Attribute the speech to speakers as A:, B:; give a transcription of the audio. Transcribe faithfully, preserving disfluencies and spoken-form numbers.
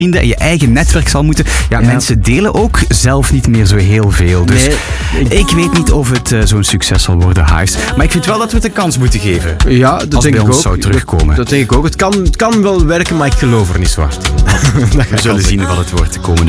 A: vrienden en je eigen netwerk zal moeten. Ja, ja, mensen delen ook zelf niet meer zo heel veel. Dus nee, ik... ik weet niet of het uh, zo'n succes zal worden, Hives. Maar ik vind wel dat we het een kans moeten geven.
B: Ja, dat
A: als
B: denk
A: bij
B: ik
A: ons
B: ook.
A: zou terugkomen.
B: Dat, dat denk ik ook. Het kan, het kan wel werken, maar ik geloof er niet zo hard in.
A: We zullen zien wat het wordt de komende